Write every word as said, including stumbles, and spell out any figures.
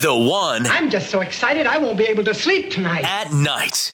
The One I'm just so excited I won't be able to sleep tonight. at night.